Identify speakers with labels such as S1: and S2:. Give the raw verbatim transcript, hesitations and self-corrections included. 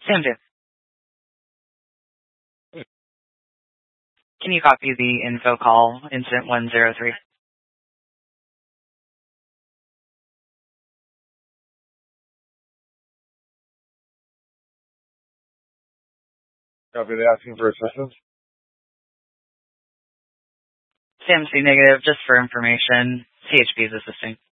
S1: Sam two. Can you copy the info call, incident one zero three?
S2: Copy, they asking for assistance?
S1: Sam C negative, just for information. C H P is assisting.